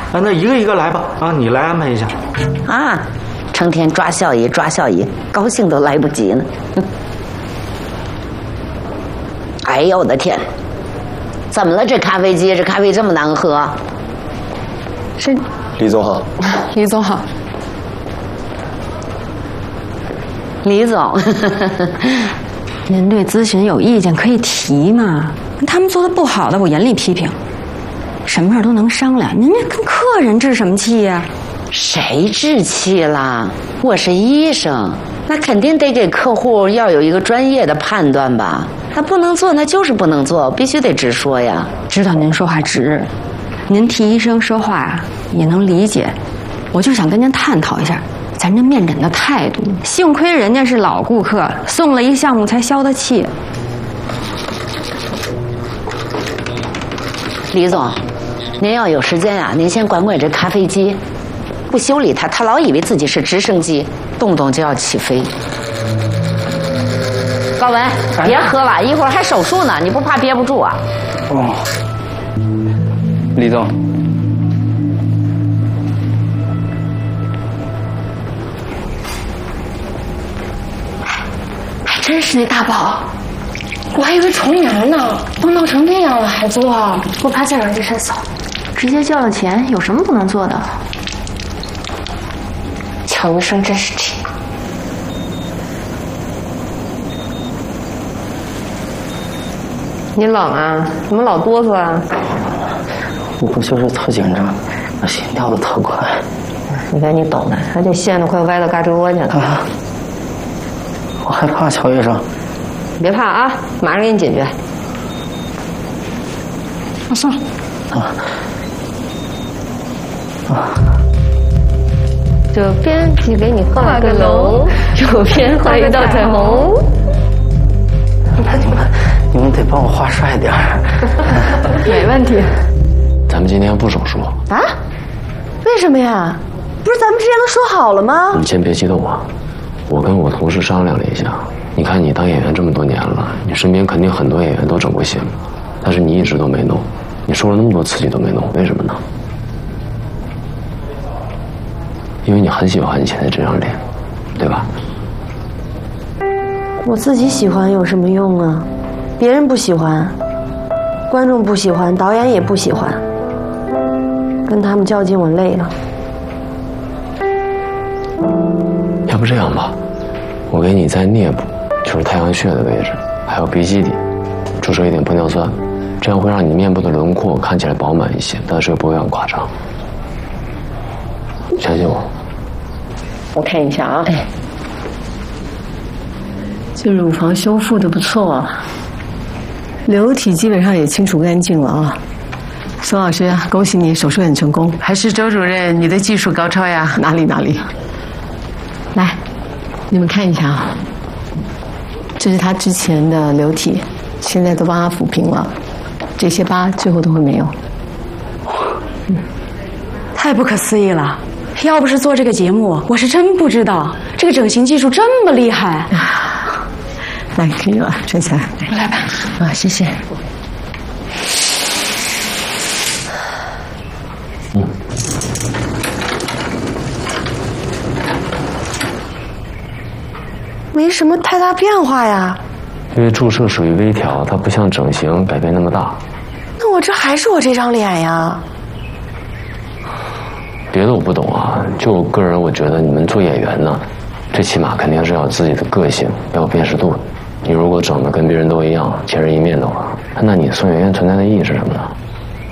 啊，那一个一个来吧。啊，你来安排一下。 啊，成天抓效益，高兴都来不及呢。哎呦我的天！怎么了？这咖啡机，这咖啡这么难喝？ 是李总好。 李总好。 李总， 您对咨询有意见可以提嘛？他们做的不好的，我严厉批评。什么事都能商量，您这跟客人置什么气呀？ 谁置气了？我是医生，那肯定得给客户要有一个专业的判断吧。他不能做，那就是不能做，必须得直说呀。 知道您说话直，您替医生说话呀，也能理解。我就想跟您探讨一下咱这面诊的态度。幸亏人家是老顾客，送了一项目才消的气。 李总，您要有时间呀，您先管管这咖啡机，不修理它，他老以为自己是直升机，动不动就要起飞。高文，别喝了，一会儿还手术呢，你不怕憋不住啊？ 哦，李总， 还真是那大宝，我还以为重阳呢，都闹成这样了还做，不怕再惹这事扫。 直接交了钱，有什么不能做的？ 乔医生真是气。 你冷啊？怎么老哆嗦啊？ 我不就是特紧张，那心跳的特快。 你看你懂的，还这线都快歪到胳肢窝去了。 啊，我害怕，乔医生。 别怕啊，马上给你解决。 我送。 这边就给你画个楼，右边画一道彩虹。 你们得帮我画帅点儿。 没问题。 咱们今天不手术啊？为什么呀？不是咱们之前都说好了吗？ 你先别激动啊，我跟我同事商量了一下，你看你当演员这么多年了，你身边肯定很多演员都整过形，但是你一直都没弄，你说了那么多次你都没弄，为什么呢？因为你很喜欢你现在这张脸，对吧？ 我自己喜欢有什么用啊？别人不喜欢，观众不喜欢，导演也不喜欢，跟他们较劲我累了。 要不这样吧，我给你在颞部，就是太阳穴的位置，还有鼻基底，注射一点玻尿酸，这样会让你面部的轮廓看起来饱满一些，但是又不会很夸张。相信我。 我看一下啊。 哎，这乳房修复的不错，流体基本上也清除干净了啊。宋老师，恭喜你，手术很成功。 还是周主任，你的技术高超呀！ 哪里。来，你们看一下啊，这是他之前的流体，现在都帮他抚平了，这些疤最后都会没有。 太不可思议了！要不是做这个节目，我是真不知道这个整形技术这么厉害。 来，可以了，站起来。 来吧。 啊，谢谢。 没什么太大变化呀。 因为注射属于微调，它不像整形改变那么大。 那我这还是我这张脸呀。 别的我不懂啊，就我个人，我觉得你们做演员呢，最起码肯定是要有自己的个性，要有辨识度。你如果整的跟别人都一样，千人一面的话，那你送演员存在的意义是什么呢？